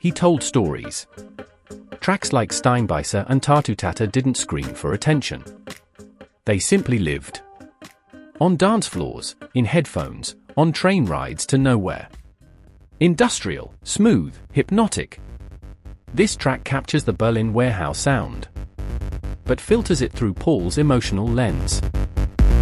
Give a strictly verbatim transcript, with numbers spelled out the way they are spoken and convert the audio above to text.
He told stories. Tracks like Steinbeißer and Tatu Tata didn't scream for attention. They simply lived. On dance floors, in headphones, on train rides to nowhere. Industrial, smooth, hypnotic. This track captures the Berlin warehouse sound, but filters it through Paul's emotional lens.